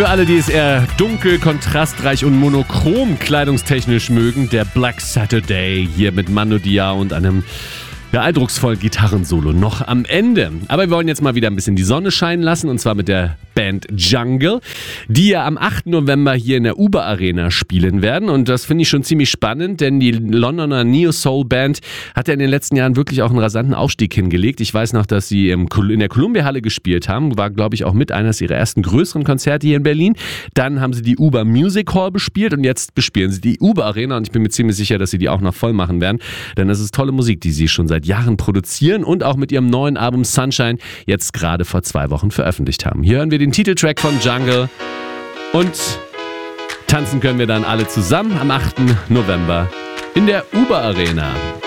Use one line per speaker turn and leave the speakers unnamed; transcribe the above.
Für alle, die es eher dunkel, kontrastreich und monochrom kleidungstechnisch mögen, der Black Saturday hier mit Mando Diao und einem eindrucksvollen Gitarrensolo noch am Ende. Aber wir wollen jetzt mal wieder ein bisschen die Sonne scheinen lassen, und zwar mit der Band Jungle, die ja am 8. November hier in der Uber Arena spielen werden. Und das finde ich schon ziemlich spannend, denn die Londoner Neo-Soul-Band hat ja in den letzten Jahren wirklich auch einen rasanten Aufstieg hingelegt. Ich weiß noch, dass sie in der Columbia-Halle gespielt haben, war, glaube ich, auch mit eines ihrer ersten größeren Konzerte hier in Berlin. Dann haben sie die Uber Music Hall bespielt und jetzt bespielen sie die Uber Arena, und ich bin mir ziemlich sicher, dass sie die auch noch voll machen werden, denn das ist tolle Musik, die sie schon seit Jahren produzieren und auch mit ihrem neuen Album Sunshine jetzt gerade vor 2 Wochen veröffentlicht haben. Hier hören wir den Titeltrack von Jungle und tanzen können wir dann alle zusammen am 8. November in der Uber Arena.